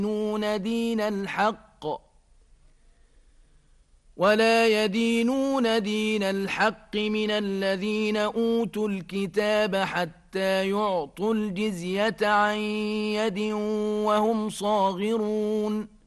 يدينون دين الحق ولا يدينون دين الحق من الذين أوتوا الكتاب حتى يعطوا الجزية عن يد وهم صاغرون